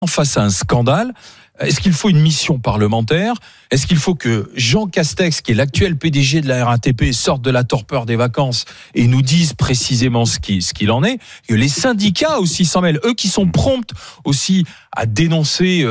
face à un scandale. Est-ce qu'il faut une mission parlementaire ? Est-ce qu'il faut que Jean Castex, qui est l'actuel PDG de la RATP, sorte de la torpeur des vacances et nous dise précisément ce qu'il en est ? Que les syndicats aussi s'en mêlent, eux qui sont prompts aussi à dénoncer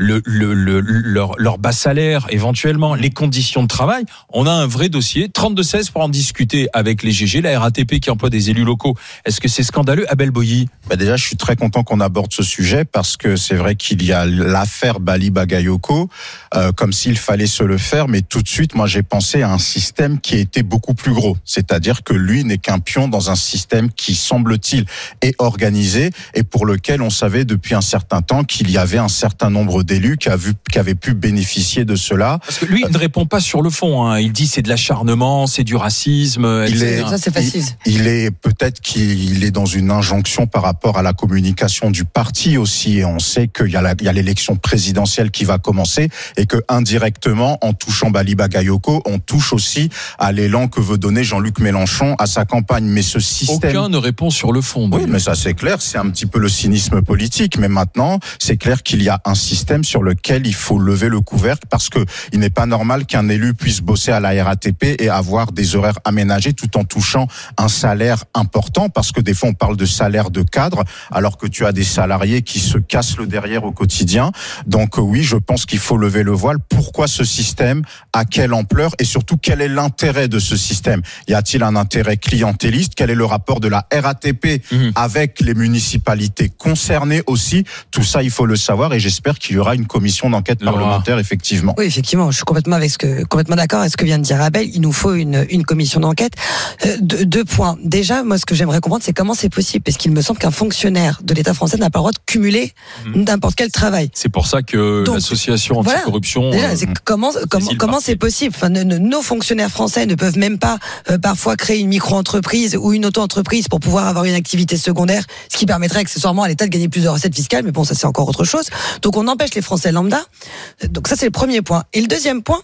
leur bas salaire, éventuellement les conditions de travail. On a un vrai dossier, 32-16 pour en discuter avec les GG, la RATP qui emploie des élus locaux. Est-ce que c'est scandaleux, Abel Boilly ? Déjà, je suis très content qu'on aborde ce sujet parce que c'est vrai qu'il y a l'affaire Bali Bagayoko, comme s'il fallait se le faire, mais tout de suite, moi, j'ai pensé à un système qui était beaucoup plus gros. C'est-à-dire que lui n'est qu'un pion dans un système qui, semble-t-il, est organisé et pour lequel on savait depuis un certain temps qu'il y avait un certain nombre d'élus qui avaient pu bénéficier de cela. Parce que lui, il ne répond pas sur le fond. Hein. Il dit c'est de l'acharnement, c'est du racisme. Ça, c'est facile. Peut-être qu'il est dans une injonction par rapport à la communication du parti aussi. Et on sait qu'il y a l'élection présidentielle qui va commencer et que indirectement, en touchant Bali Bagayoko, on touche aussi à l'élan que veut donner Jean-Luc Mélenchon à sa campagne. Mais ce système... Aucun ne répond sur le fond. Oui, mais ça c'est clair, c'est un petit peu le cynisme politique. Mais maintenant, c'est clair qu'il y a un système sur lequel il faut lever le couvercle parce que il n'est pas normal qu'un élu puisse bosser à la RATP et avoir des horaires aménagés tout en touchant un salaire important parce que des fois on parle de salaire de cadre alors que tu as des salariés qui se cassent le derrière au quotidien. Donc oui, je pense qu'il faut lever le voile. Pourquoi ce système ? À quelle ampleur ? Et surtout, quel est l'intérêt de ce système ? Y a-t-il un intérêt clientéliste ? Quel est le rapport de la RATP avec les municipalités concernées aussi ? Tout ça, il faut le savoir et j'espère qu'il y aura une commission d'enquête parlementaire, effectivement. Oui, effectivement, je suis complètement d'accord avec ce que vient de dire Abel. Il nous faut une commission d'enquête. Deux points. Déjà, moi, ce que j'aimerais comprendre, c'est comment c'est possible, parce qu'il me semble qu'un fonctionnaire de l'État français n'a pas le droit de cumuler n'importe quel travail. C'est pour ça que l'association anticorruption... Voilà, comment c'est possible ? Enfin, nos fonctionnaires français ne peuvent même pas parfois créer une micro-entreprise ou une auto-entreprise pour pouvoir avoir une activité secondaire, ce qui permettrait accessoirement à l'État de gagner plus de recettes fiscales, mais bon, ça c'est encore autre chose. Donc on empêche les Français lambda. Donc ça c'est le premier point. Et le deuxième point,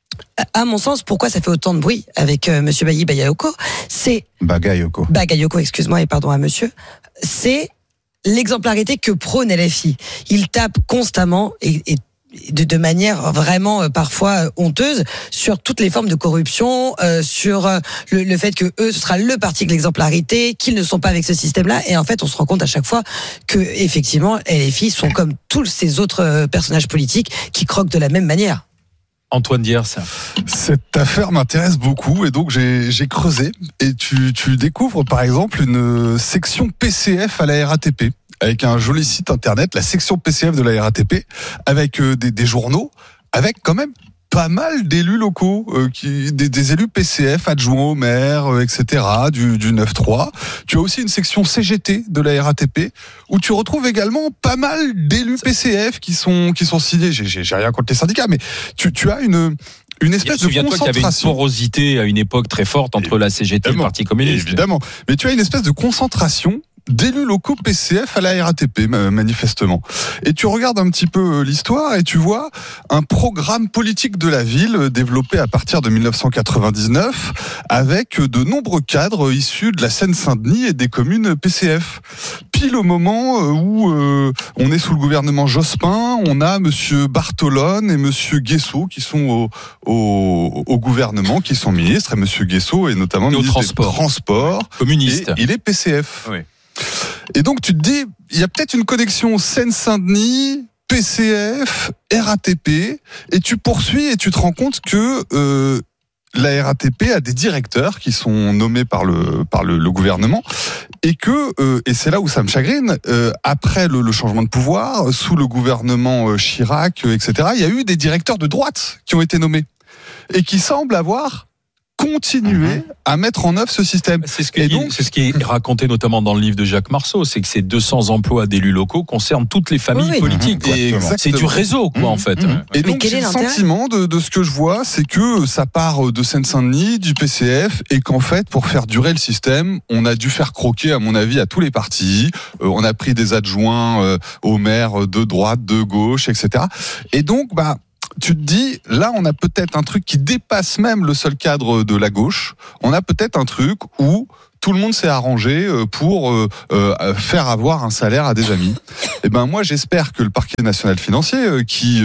à mon sens, pourquoi ça fait autant de bruit avec monsieur Bali Bagayoko, c'est... Bagayoko, excuse-moi, et pardon à monsieur, c'est l'exemplarité que prône LFI. Il tape constamment et de manière vraiment parfois honteuse sur toutes les formes de corruption, sur le fait que eux ce sera le parti de l'exemplarité, qu'ils ne sont pas avec ce système-là, et en fait on se rend compte à chaque fois que effectivement LFI sont comme tous ces autres personnages politiques qui croquent de la même manière. Antoine Diers. Cette affaire m'intéresse beaucoup et donc j'ai creusé et tu découvres par exemple une section PCF à la RATP avec un joli site internet, la section PCF de la RATP avec des journaux, avec quand même pas mal d'élus locaux, des élus PCF adjoints au maire, etc., du 9-3. Tu as aussi une section CGT de la RATP où tu retrouves également pas mal d'élus PCF qui sont signés. J'ai rien contre les syndicats, mais tu as une espèce de concentration. Souviens-toi qu'il y avait une porosité à une époque très forte entre la CGT et le Parti communiste. Évidemment. Mais tu as une espèce de concentration d'élus locaux PCF à la RATP, manifestement. Et tu regardes un petit peu l'histoire et tu vois un programme politique de la ville développé à partir de 1999 avec de nombreux cadres issus de la Seine-Saint-Denis et des communes PCF. Pile au moment où on est sous le gouvernement Jospin, on a monsieur Bartolone et monsieur Guessot qui sont au gouvernement, qui sont ministres, et monsieur Guessot est notamment ministre des Transports, communiste. Et il est PCF. Oui. Et donc tu te dis, il y a peut-être une connexion Seine-Saint-Denis, PCF, RATP, et tu poursuis et tu te rends compte que la RATP a des directeurs qui sont nommés par le gouvernement et que et c'est là où ça me chagrine, après le changement de pouvoir sous le gouvernement Chirac, etc., il y a eu des directeurs de droite qui ont été nommés et qui semblent avoir continuer à mettre en œuvre ce système. C'est ce qui est raconté notamment dans le livre de Jacques Marceau, c'est que ces 200 emplois d'élus locaux concernent toutes les familles politiques. C'est du réseau, quoi, en fait. Et donc, j'ai le sentiment de ce que je vois, c'est que ça part de Seine-Saint-Denis, du PCF, et qu'en fait, pour faire durer le système, on a dû faire croquer, à mon avis, à tous les partis. On a pris des adjoints aux maires de droite, de gauche, etc. Et donc, tu te dis, là, on a peut-être un truc qui dépasse même le seul cadre de la gauche. On a peut-être un truc où tout le monde s'est arrangé pour faire avoir un salaire à des amis. Et ben moi j'espère que le parquet national financier qui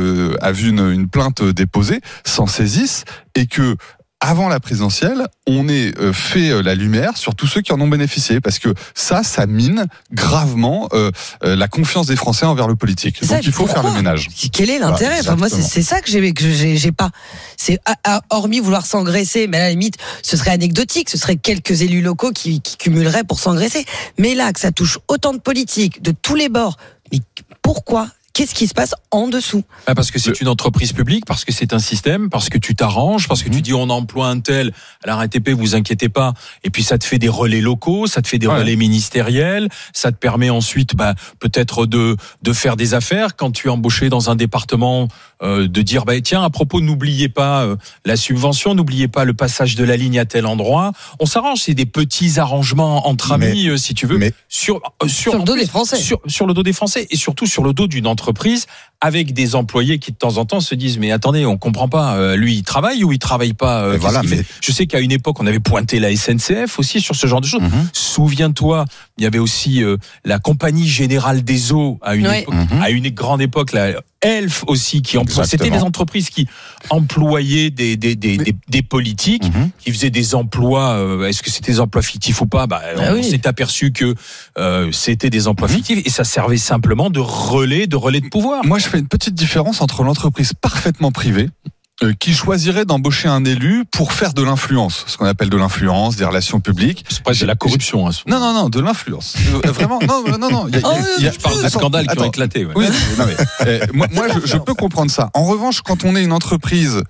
a vu une plainte déposée s'en saisisse et que avant la présidentielle, on ait fait la lumière sur tous ceux qui en ont bénéficié, parce que ça mine gravement la confiance des Français envers le politique. Ça, donc il faut faire le ménage. Quel est l'intérêt? Moi, c'est ça que j'ai pas. C'est hormis vouloir s'engraisser, mais à la limite, ce serait anecdotique. Ce serait quelques élus locaux qui cumuleraient pour s'engraisser. Mais là, que ça touche autant de politiques de tous les bords, mais pourquoi? Qu'est-ce qui se passe en dessous? Parce que c'est une entreprise publique, parce que c'est un système, parce que tu t'arranges, parce que tu dis on emploie un tel à la RATP, vous inquiétez pas. Et puis ça te fait des relais locaux, ça te fait des relais ministériels, ça te permet ensuite peut-être de faire des affaires quand tu es embauché dans un département, de dire tiens, à propos, n'oubliez pas la subvention, n'oubliez pas le passage de la ligne à tel endroit. On s'arrange, c'est des petits arrangements entre amis, si tu veux, sur le dos des Français, sur le dos des Français et surtout sur le dos d'une entreprise avec des employés qui de temps en temps se disent mais attendez, on comprend pas, lui il travaille ou il travaille pas, Je sais qu'à une époque on avait pointé la SNCF aussi sur ce genre de choses. Souviens-toi, il y avait aussi la Compagnie Générale des Eaux à une époque, à une grande époque, la Elf aussi qui employait. C'était des entreprises qui employaient des politiques, qui faisaient des emplois. Est-ce que c'était des emplois fictifs ou pas? On s'est aperçu que c'était des emplois fictifs et ça servait simplement de relais de pouvoir. Moi, je fais une petite différence entre l'entreprise parfaitement privée qui choisirait d'embaucher un élu pour faire de l'influence, ce qu'on appelle de l'influence, des relations publiques. C'est pas de la corruption. Non, de l'influence. Vraiment, non. Je parle de scandales qui ont éclaté. Ouais. Oui, moi, je peux comprendre ça. En revanche, quand on est une entreprise,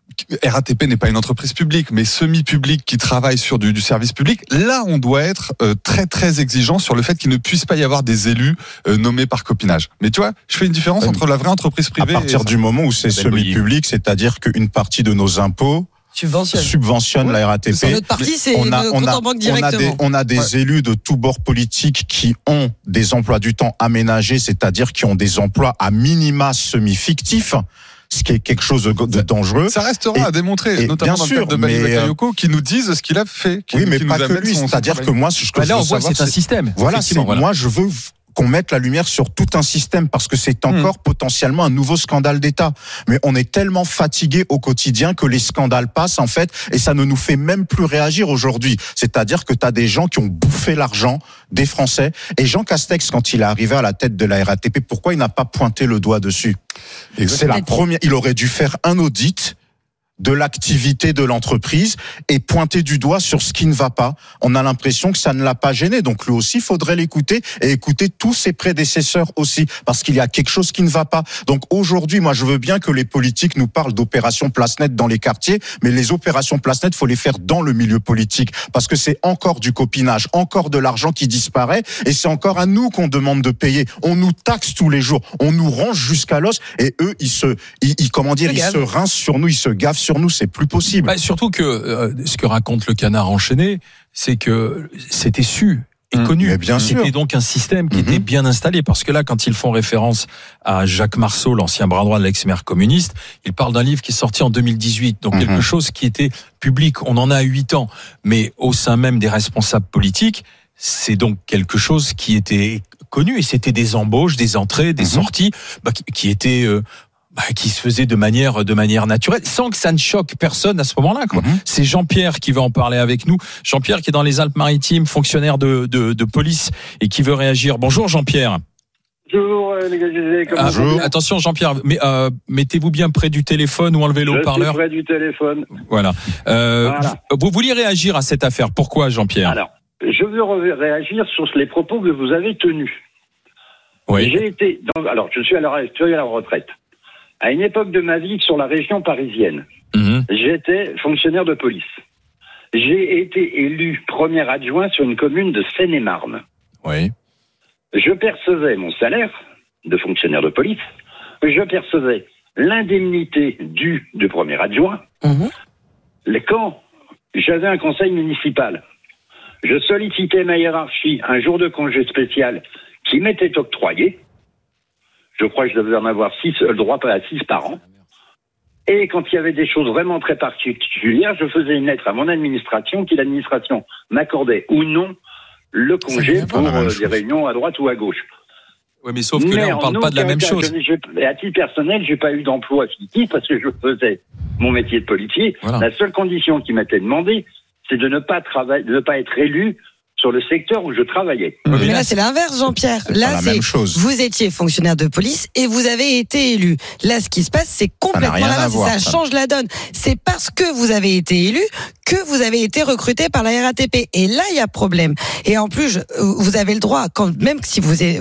RATP n'est pas une entreprise publique, mais semi-publique qui travaille sur du service public. Là, on doit être très très exigeant sur le fait qu'il ne puisse pas y avoir des élus nommés par copinage. Mais tu vois, je fais une différence entre la vraie entreprise privée. À partir du moment où c'est semi-public, c'est-à-dire qu'une partie de nos impôts subventionne la RATP. Sur notre partie, c'est compte en banque directement. On a des élus de tous bords politiques qui ont des emplois du temps aménagés, c'est-à-dire qui ont des emplois à minima semi-fictifs. Ce qui est quelque chose de dangereux. Ça restera à démontrer, notamment dans le cadre de Bali Bakayoko, qui nous disent ce qu'il a fait. Oui, mais pas que lui. C'est-à-dire que moi, ce que je veux savoir, c'est un système. Voilà, moi, je veux qu'on mette la lumière sur tout un système parce que c'est encore potentiellement un nouveau scandale d'État. Mais on est tellement fatigué au quotidien que les scandales passent en fait et ça ne nous fait même plus réagir aujourd'hui. C'est-à-dire que tu as des gens qui ont bouffé l'argent des Français et Jean Castex, quand il est arrivé à la tête de la RATP, pourquoi il n'a pas pointé le doigt dessus? C'est la première. Il aurait dû faire un audit de l'activité de l'entreprise et pointer du doigt sur ce qui ne va pas. On a l'impression que ça ne l'a pas gêné. Donc lui aussi, il faudrait l'écouter et écouter tous ses prédécesseurs aussi, parce qu'il y a quelque chose qui ne va pas. Donc aujourd'hui, moi, je veux bien que les politiques nous parlent d'opérations place nette dans les quartiers, mais les opérations place nette, faut les faire dans le milieu politique, parce que c'est encore du copinage, encore de l'argent qui disparaît, et c'est encore à nous qu'on demande de payer. On nous taxe tous les jours, on nous range jusqu'à l'os, et eux, ils se rincent sur nous, ils se gavent sur nous, c'est plus possible. Surtout que ce que raconte le Canard enchaîné, c'est que c'était su et connu. Mais bien sûr. C'était donc un système qui était bien installé, parce que là, quand ils font référence à Jacques Marceau, l'ancien bras droit de l'ex-maire communiste, il parle d'un livre qui est sorti en 2018, donc quelque chose qui était public. On en a 8 ans, mais au sein même des responsables politiques, c'est donc quelque chose qui était connu, et c'était des embauches, des entrées, des sorties, qui étaient qui se faisait de manière naturelle, sans que ça ne choque personne à ce moment-là, quoi. C'est Jean-Pierre qui va en parler avec nous. Jean-Pierre qui est dans les Alpes-Maritimes, fonctionnaire de police et qui veut réagir. Bonjour Jean-Pierre. Bonjour les gars, bonjour. Attention Jean-Pierre, mais mettez-vous bien près du téléphone ou enlevez le haut-parleur. Je suis près du téléphone. Voilà. Vous vouliez réagir à cette affaire. Pourquoi Jean-Pierre? Alors, je veux réagir sur les propos que vous avez tenus. Oui. Je suis à la retraite. À une époque de ma vie sur la région parisienne, j'étais fonctionnaire de police. J'ai été élu premier adjoint sur une commune de Seine-et-Marne. Oui. Je percevais mon salaire de fonctionnaire de police, je percevais l'indemnité due de premier adjoint. Quand j'avais un conseil municipal, je sollicitais ma hiérarchie un jour de congé spécial qui m'était octroyé. Je crois que je devais en avoir 6, le droit à 6 par an. Et quand il y avait des choses vraiment très particulières, je faisais une lettre à mon administration, qui l'administration m'accordait ou non le congé pour des réunions à droite ou à gauche. Oui, mais sauf que là, on ne parle pas de la même chose. À titre personnel, j'ai pas eu d'emploi fictif parce que je faisais mon métier de policier. Voilà. La seule condition qui m'était demandée, c'est de ne pas travailler, de ne pas être élu sur le secteur où je travaillais. Mais là, c'est l'inverse, Jean-Pierre. Là, c'est vous étiez fonctionnaire de police et vous avez été élu. Là, ce qui se passe, c'est complètement l'inverse. Ça change la donne. C'est parce que vous avez été élu que vous avez été recruté par la RATP. Et là, il y a problème. Et en plus, vous avez le droit, même si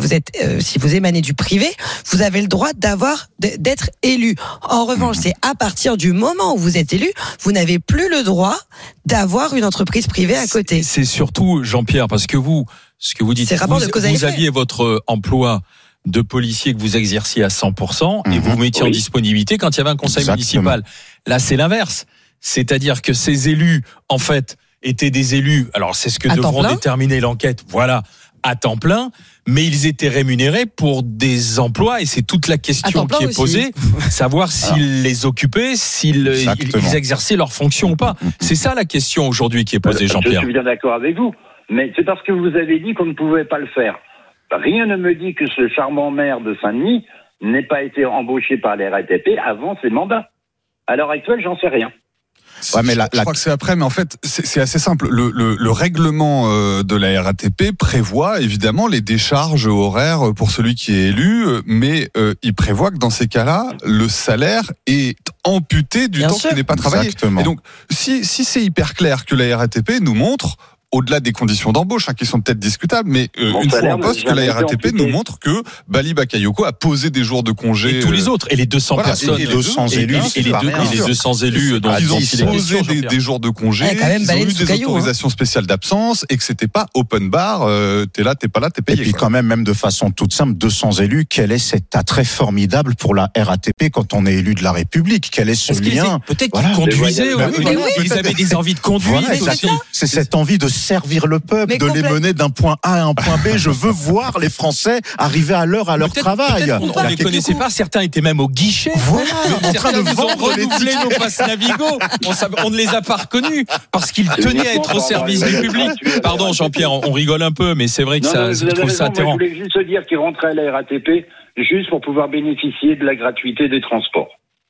si vous émanez du privé, vous avez le droit d'être élu. En revanche, c'est à partir du moment où vous êtes élu, vous n'avez plus le droit d'avoir une entreprise privée à côté. C'est surtout, Jean-Pierre, parce que ce que vous dites, vous aviez votre emploi de policier que vous exerciez à 100% et vous vous mettiez en disponibilité quand il y avait un conseil municipal. Là, c'est l'inverse. C'est-à-dire que ces élus, en fait, étaient des élus, alors c'est ce que devront déterminer l'enquête, voilà, à temps plein, mais ils étaient rémunérés pour des emplois, et c'est toute la question qui est posée, savoir s'ils les occupaient, s'ils exerçaient leurs fonctions ou pas. C'est ça la question aujourd'hui qui est posée, Jean-Pierre. Je suis bien d'accord avec vous, mais c'est parce que vous avez dit qu'on ne pouvait pas le faire. Rien ne me dit que ce charmant maire de Saint-Denis n'ait pas été embauché par les RATP avant ses mandats. À l'heure actuelle, j'en sais rien. Ouais, mais je crois que c'est après, mais en fait, c'est assez simple. Le règlement de la RATP prévoit évidemment les décharges horaires pour celui qui est élu, mais il prévoit que dans ces cas-là, le salaire est amputé du temps qui n'est pas travaillé. Exactement. Et donc, si c'est hyper clair que la RATP nous montre, au-delà des conditions d'embauche, qui sont peut-être discutables, mais une fois en poste, que la RATP nous montre que Bali Bakayoko a posé des jours de congé. Et tous les autres, et les 200 personnes, et les 200 élus, et les 200 élus dont ils ont posé des jours de congé, ils ont eu des autorisations spéciales d'absence, et que c'était pas open bar, t'es là, t'es pas là, t'es payé. Et puis quand même de façon toute simple, 200 élus, quel est cet attrait formidable pour la RATP quand on est élu de la République? Quel est ce lien? Peut-être qu'ils conduisaient, ils avaient des envies de conduire. C'est cette envie de servir le peuple, de les mener d'un point A à un point B. Je veux voir les Français arriver à l'heure à leur travail. On ne les connaissait pas, certains étaient même au guichet. Voilà, en train de vendre renouveler nos passes Navigo. On ne les a pas reconnus parce qu'ils tenaient à être au service du public. Pardon, Jean-Pierre, on rigole un peu, mais c'est vrai que je trouve ça atterrant. Je voulais juste dire qu'ils rentraient à la RATP juste pour pouvoir bénéficier de la gratuité des transports.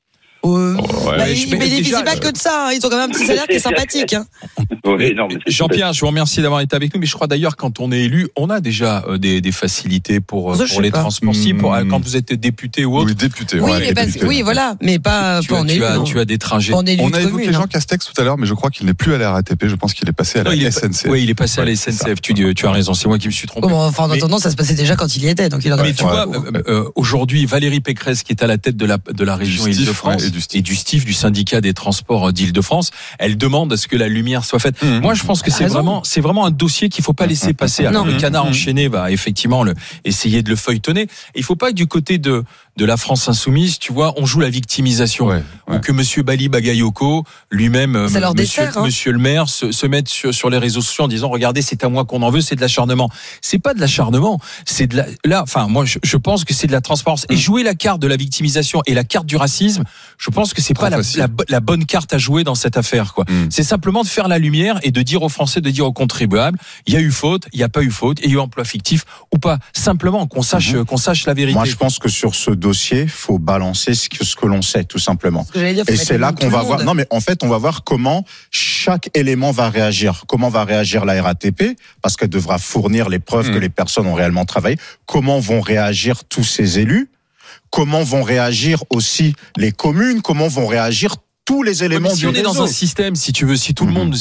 Ils ne bénéficient pas que de ça, ils ont quand même un petit salaire qui est sympathique. Jean-Pierre, je vous remercie d'avoir été avec nous, mais je crois d'ailleurs quand on est élu, on a déjà des facilités pour les transports. Quand vous êtes député ou autre. Oui, député. Voilà, mais pas en élu. Tu as des trajets. On a évoqué Jean Castex tout à l'heure, mais je crois qu'il n'est plus à la RATP, je pense qu'il est passé à la SNCF. Oui, il est passé à la SNCF, tu as raison, c'est moi qui me suis trompé. En attendant, ça se passait déjà quand il y était. Mais tu vois, aujourd'hui, Valérie Pécresse, qui est à la tête de la région Île-de-France, et du STIF, du syndicat des transports d'Île-de-France, elle demande à ce que la lumière soit faite. Moi, je pense que c'est vraiment un dossier qu'il faut pas laisser passer. Alors, le canard enchaîné va effectivement essayer de le feuilletonner. Et il faut pas que du côté de la France insoumise, tu vois, on joue la victimisation. Ou que monsieur Bali Bagayoko, lui-même, monsieur le maire, se mette sur les réseaux sociaux en disant, regardez, c'est à moi qu'on en veut, c'est de l'acharnement. C'est pas de l'acharnement, c'est moi, je pense que c'est de la transparence. Et jouer la carte de la victimisation et la carte du racisme, je pense que c'est pas la bonne carte à jouer dans cette affaire, quoi. C'est simplement de faire la lumière et de dire aux Français, de dire aux contribuables, il y a eu faute, il n'y a pas eu faute, il y a eu emploi fictif ou pas. Simplement qu'on sache la vérité. Moi, je pense que sur ce dossier, faut balancer ce que l'on sait, tout simplement. Et c'est là qu'on va voir. Non, mais en fait, on va voir comment chaque élément va réagir. Comment va réagir la RATP, parce qu'elle devra fournir les preuves que les personnes ont réellement travaillé. Comment vont réagir tous ces élus? Comment vont réagir aussi les communes? Comment vont réagir tous les éléments du réseau? Si on est dans un système, si tu veux, si tout le monde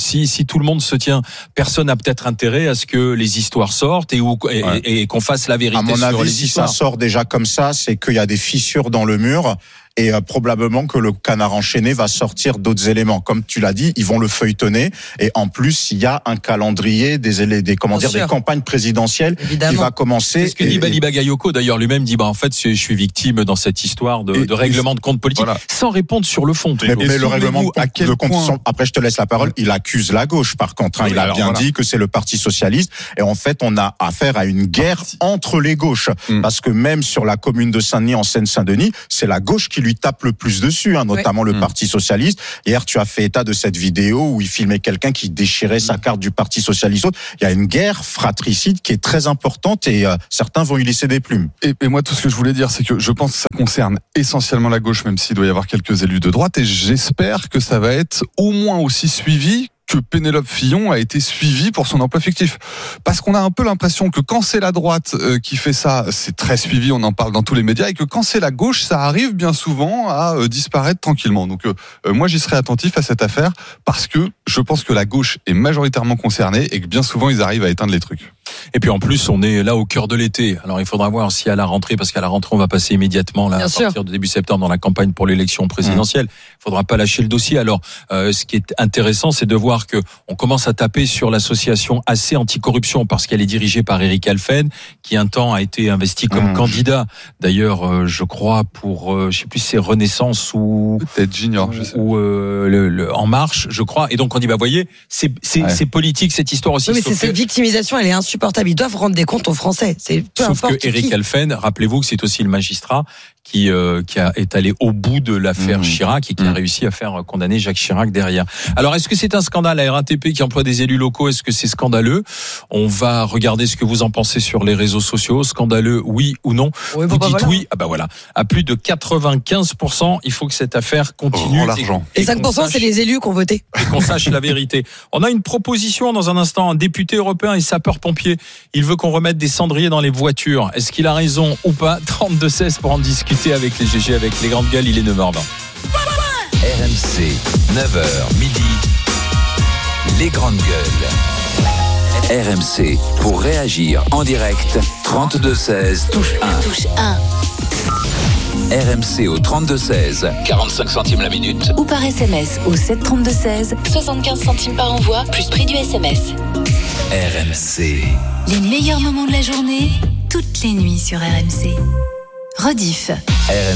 se tient, personne n'a peut-être intérêt à ce que les histoires sortent et qu'on fasse la vérité sur les histoires. À mon avis, si ça sort déjà comme ça, c'est qu'il y a des fissures dans le mur. Et probablement que le canard enchaîné va sortir d'autres éléments. Comme tu l'as dit, ils vont le feuilletonner. Et en plus, il y a un calendrier des campagnes présidentielles qui va commencer. C'est ce que dit Bali Bagayoko. D'ailleurs, lui-même dit, en fait, je suis victime dans cette histoire de règlement de compte politique, sans répondre sur le fond. Mais le règlement de compte, après je te laisse la parole, il accuse la gauche, par contre. Il a bien dit que c'est le Parti socialiste. Et en fait, on a affaire à une guerre entre les gauches. Parce que même sur la commune de Saint-Denis, en Seine-Saint-Denis, c'est la gauche qui lui tapent le plus dessus, notamment le Parti socialiste. Hier, tu as fait état de cette vidéo où il filmait quelqu'un qui déchirait sa carte du Parti socialiste. Il y a une guerre fratricide qui est très importante et certains vont y laisser des plumes. Et moi, tout ce que je voulais dire, c'est que je pense que ça concerne essentiellement la gauche, même s'il doit y avoir quelques élus de droite, et j'espère que ça va être au moins aussi suivi que Pénélope Fillon a été suivie pour son emploi fictif. Parce qu'on a un peu l'impression que quand c'est la droite qui fait ça, c'est très suivi, on en parle dans tous les médias, et que quand c'est la gauche, ça arrive bien souvent à disparaître tranquillement. Donc moi, j'y serai attentif à cette affaire, parce que je pense que la gauche est majoritairement concernée, et que bien souvent, ils arrivent à éteindre les trucs. Et puis en plus, on est là au cœur de l'été. Alors il faudra voir si à la rentrée, parce qu'à la rentrée, on va passer immédiatement là, à partir de début septembre dans la campagne pour l'élection présidentielle. Il faudra pas lâcher le dossier. Alors ce qui est intéressant, c'est de voir que on commence à taper sur l'association AC Anticorruption, parce qu'elle est dirigée par Eric Alphen, qui un temps a été investi comme candidat. D'ailleurs, je crois pour, je sais plus si c'est Renaissance ou peut-être Junior, je sais. Ou En Marche, je crois. Et donc on dit bah voyez, c'est politique cette histoire aussi. Oui, mais cette victimisation, elle est insupportable. Ils doivent rendre des comptes aux Français. Sauf que Eric Alphen, rappelez-vous que c'est aussi le magistrat qui est allé au bout de l'affaire Chirac et qui a réussi à faire condamner Jacques Chirac derrière. Alors, est-ce que c'est un scandale, la RATP qui emploie des élus locaux? Est-ce que c'est scandaleux? On va regarder ce que vous en pensez sur les réseaux sociaux. Scandaleux, oui ou non? Oui, vous dites oui. Ah bah voilà. À plus de 95%, il faut que cette affaire continue. L'argent. Et 5%, c'est les élus qui ont voté. Et qu'on sache la vérité. On a une proposition dans un instant. Un député européen et sapeur-pompier. Il veut qu'on remette des cendriers dans les voitures. Est-ce qu'il a raison ou pas? 32-16 pour en discuter avec les GG, avec les grandes gueules. Il est 9h20. RMC, 9h midi. Les grandes gueules. RMC, pour réagir en direct, 32-16, touche 1. Touche 1. RMC au 32-16, 45 centimes la minute. Ou par SMS au 732-16, 75 centimes par envoi, plus prix du SMS. RMC. Les meilleurs moments de la journée, toutes les nuits sur RMC. Rediff.